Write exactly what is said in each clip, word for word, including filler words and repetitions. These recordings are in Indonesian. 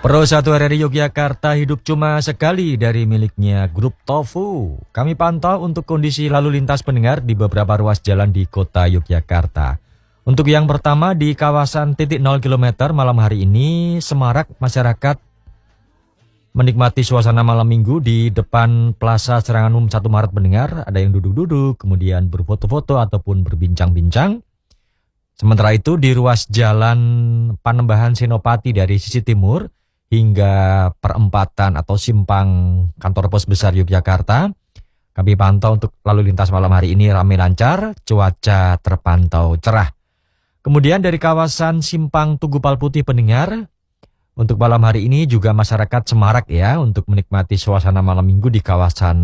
Pro satu R R I Yogyakarta hidup cuma sekali dari miliknya Grup Tofu. Kami pantau untuk kondisi lalu lintas pendengar di beberapa ruas jalan di kota Yogyakarta. Untuk yang pertama di kawasan titik nol kilometer malam hari ini semarak masyarakat menikmati suasana malam minggu di depan Plaza Serangan Umum satu Maret pendengar. Ada yang duduk-duduk, kemudian berfoto-foto ataupun berbincang-bincang. Sementara itu di ruas jalan Panembahan Senopati dari sisi timur hingga perempatan atau simpang kantor pos besar Yogyakarta, kami pantau untuk lalu lintas malam hari ini ramai lancar, cuaca terpantau cerah. Kemudian dari kawasan simpang Tugu Palputih pendengar, untuk malam hari ini juga masyarakat semarak ya untuk menikmati suasana malam minggu di kawasan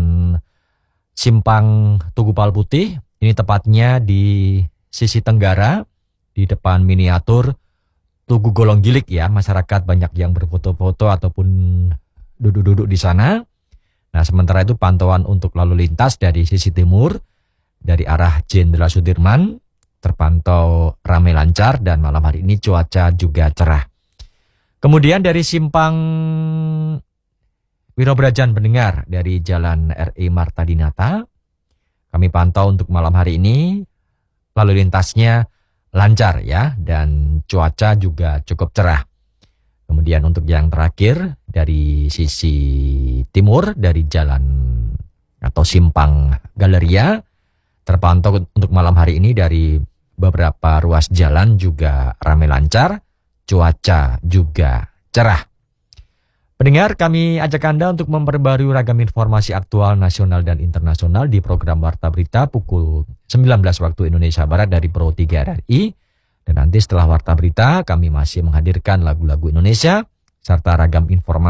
simpang Tugu Palputih. Ini tepatnya di sisi tenggara, di depan miniatur Tugu Golong Gilik ya, masyarakat banyak yang berfoto-foto ataupun duduk-duduk di sana. Nah, sementara itu pantauan untuk lalu lintas dari sisi timur, dari arah Jenderal Sudirman, terpantau ramai lancar dan malam hari ini cuaca juga cerah. Kemudian dari simpang Wirobrajan pendengar, dari Jalan R I Marta Dinata, kami pantau untuk malam hari ini lalu lintasnya lancar ya, dan cuaca juga cukup cerah. Kemudian untuk yang terakhir dari sisi timur dari jalan atau simpang Galeria, terpantau untuk malam hari ini dari beberapa ruas jalan juga ramai lancar, cuaca juga cerah. Pendengar, kami ajak Anda untuk memperbarui ragam informasi aktual nasional dan internasional di program Warta Berita pukul sembilan belas waktu Indonesia Barat dari Pro tiga R R I. Dan nanti setelah Warta Berita, kami masih menghadirkan lagu-lagu Indonesia serta ragam informasi